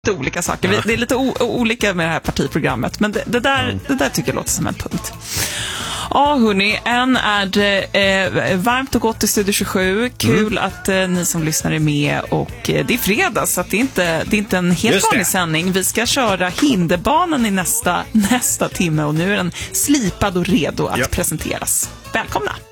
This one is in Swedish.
olika saker. Det är lite olika med det här partiprogrammet, men det där tycker jag låter som en punkt. Ja, hörni, än är det varmt och gott i Studio 27. Kul att ni som lyssnar är med, och det är fredag, så att det är inte en helt vanlig sändning. Vi ska köra hinderbanan i nästa timme, och nu är den slipad och redo att presenteras. Välkomna!